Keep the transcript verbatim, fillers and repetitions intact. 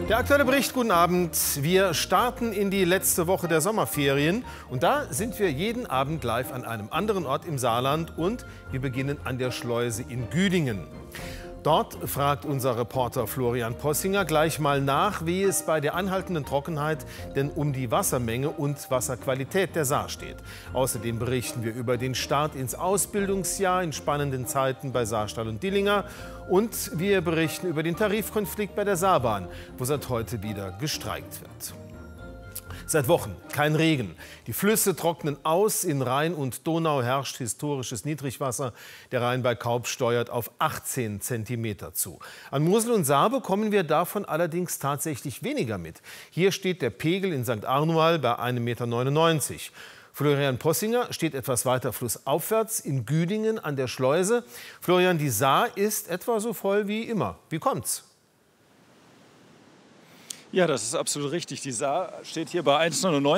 Der aktuelle Bericht, guten Abend. Wir starten in die letzte Woche der Sommerferien und da sind wir jeden Abend live an einem anderen Ort im Saarland und wir beginnen an der Schleuse in Güdingen. Dort fragt unser Reporter Florian Possinger gleich mal nach, wie es bei der anhaltenden Trockenheit denn um die Wassermenge und Wasserqualität der Saar steht. Außerdem berichten wir über den Start ins Ausbildungsjahr in spannenden Zeiten bei Saarstahl und Dillinger. Und wir berichten über den Tarifkonflikt bei der Saarbahn, wo seit heute wieder gestreikt wird. Seit Wochen kein Regen. Die Flüsse trocknen aus. In Rhein und Donau herrscht historisches Niedrigwasser. Der Rhein bei Kaub steuert auf achtzehn Zentimeter zu. An Mosel und Saar bekommen wir davon allerdings tatsächlich weniger mit. Hier steht der Pegel in Sankt Arnual bei einem Meter neunundneunzig. Florian Possinger steht etwas weiter flussaufwärts in Güdingen an der Schleuse. Florian, die Saar ist etwa so voll wie immer. Wie kommt's? Ja, das ist absolut richtig. Die Saar steht hier bei eins Komma neunundneunzig.